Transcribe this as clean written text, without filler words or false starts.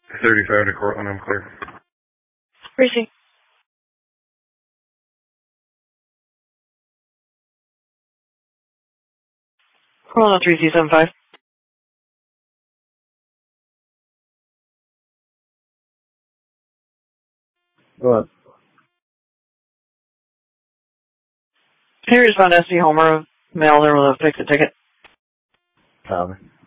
35 to Cortland, I'm clear. Precinct. Hold on, 3275. Go ahead. Can you respond to SD Homer, mail there with a fix a ticket? Copy.